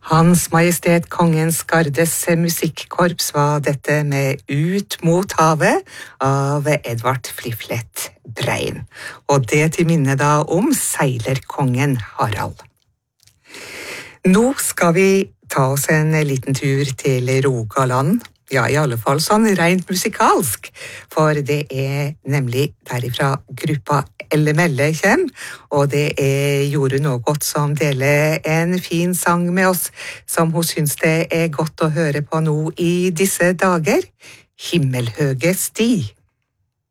Hans Majestet Kongens Gardes musikkorps var dette med Ut mot havet av Edvard Fliflet Brein. Og det til minne da om seilerkongen Harald. Nå skal vi ta oss en liten tur til Rogaland. Ja, i alle fall sånn rent musikalsk, for det nemlig derifra gruppa LML kjem, og det Jorunn Något som deler en fin sang med oss, som hun syns det godt å høre på nå i disse dager. Himmelhøge sti.